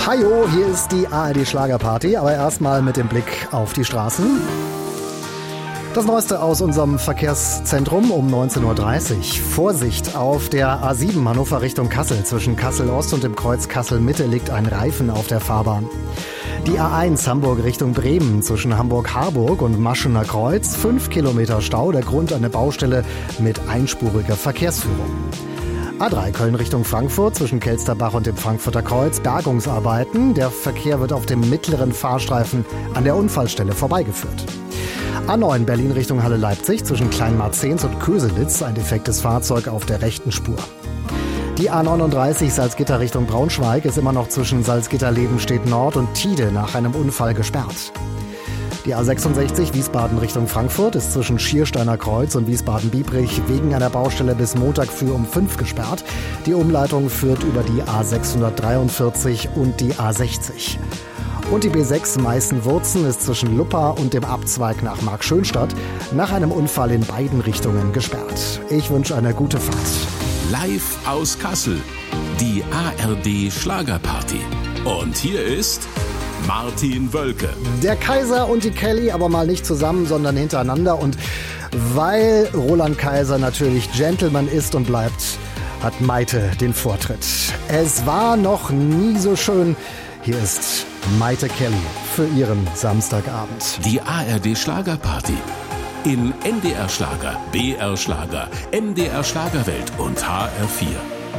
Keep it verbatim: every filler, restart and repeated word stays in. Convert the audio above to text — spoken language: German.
Hallo, hier ist die A R D Schlagerparty, aber erstmal mit dem Blick auf die Straßen. Das Neueste aus unserem Verkehrszentrum um neunzehn Uhr dreißig. Vorsicht, auf der A sieben Hannover Richtung Kassel. Zwischen Kassel-Ost und dem Kreuz Kassel-Mitte liegt ein Reifen auf der Fahrbahn. Die A eins Hamburg Richtung Bremen zwischen Hamburg-Harburg und Maschener Kreuz. Fünf Kilometer Stau, der Grund eine Baustelle mit einspuriger Verkehrsführung. A drei Köln Richtung Frankfurt zwischen Kelsterbach und dem Frankfurter Kreuz. Bergungsarbeiten. Der Verkehr wird auf dem mittleren Fahrstreifen an der Unfallstelle vorbeigeführt. A neun Berlin Richtung Halle-Leipzig zwischen Kleinmarzens und Köselitz. Ein defektes Fahrzeug auf der rechten Spur. Die A neununddreißig Salzgitter Richtung Braunschweig ist immer noch zwischen Salzgitter-Lebenstedt Nord und Tide nach einem Unfall gesperrt. Die A sechsundsechzig Wiesbaden Richtung Frankfurt ist zwischen Schiersteiner Kreuz und Wiesbaden-Biebrich wegen einer Baustelle bis Montag früh um fünf gesperrt. Die Umleitung führt über die A sechshundertdreiundvierzig und die A sechzig. Und die B sechs Meißen-Wurzen ist zwischen Luppa und dem Abzweig nach Markschönstadt nach einem Unfall in beiden Richtungen gesperrt. Ich wünsche eine gute Fahrt. Live aus Kassel, die A R D Schlagerparty. Und hier ist Martin Wölke. Der Kaiser und die Kelly, aber mal nicht zusammen, sondern hintereinander. Und weil Roland Kaiser natürlich Gentleman ist und bleibt, hat Maite den Vortritt. Es war noch nie so schön. Hier ist Maite Kelly für ihren Samstagabend. Die A R D Schlagerparty. In N D R Schlager, B R Schlager, M D R Schlagerwelt und H R vier.